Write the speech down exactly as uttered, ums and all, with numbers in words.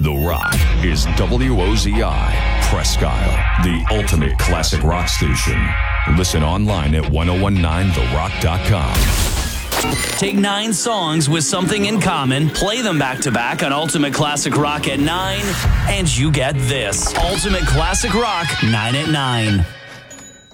The Rock is W O Z I, Presque Isle, the ultimate classic rock station. Listen online at ten nineteen the rock dot com. Take nine songs with something in common, play them back to back on Ultimate Classic Rock at nine, and you get this. Ultimate Classic Rock, nine at nine.